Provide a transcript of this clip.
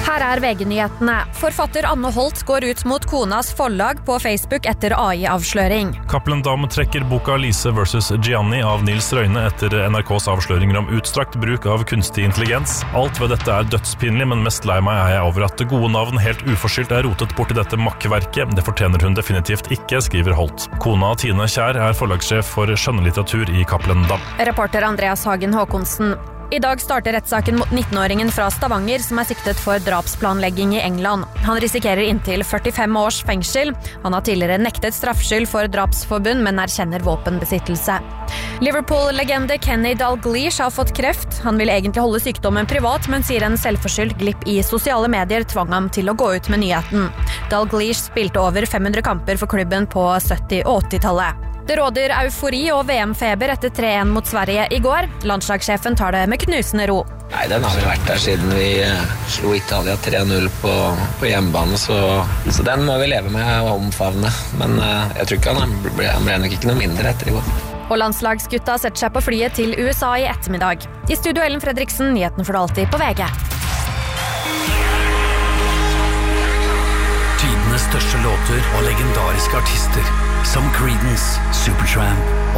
Her VG-nyhetene. Forfatter Anne Holt går ut mot konas forlag på Facebook etter AI-avsløring. Cappelen Damm trekker boka Lise vs. Gianni av Nils Røyne etter NRKs avsløringer om utstrakt bruk av kunstig intelligens. Alt ved dette dødspinlig, men mest lei meg jeg over at gode navn helt uforskyldt rotet bort i dette makkverket. Det fortjener hun definitivt ikke, skriver Holt. Kona Tine Kjær forlagssjef for skjønnlitteratur i Cappelen Damm. Reporter Andreas Hagen Håkonsen. I dag starter rettssaken mot 19-åringen fra Stavanger som siktet for drapsplanlegging i England. Han risikerer inntil 45 års fengsel. Han har tidligere nektet straffskyld for drapsforbund, men erkjenner våpenbesittelse. Liverpool-legende Kenny Dalglish har fått kreft. Han vil egentlig holde sykdommen privat, men sier en selvforskyldt glipp i sosiale medier tvang ham til å gå ut med nyheten. Dalglish spilte over 500 kamper for klubben på 70- og 80-tallet. Det råder eufori og VM-feber etter 3-1 mot Sverige i går. Landslagssjefen tar det med knusende ro. Nei, den har vel vært der siden vi slo Italia 3-0 på hjemmebane, så den må vi leve med og omfavne. Men jeg tror ikke han ble nok ikke noe mindre etter i går. Og landslagsgutta setter seg på flyet til USA i ettermiddag. I studio Ellen Fredriksen, nyheten får du alltid på VG. Tidenes største låter og legendariske artister som Creedence, Supertramp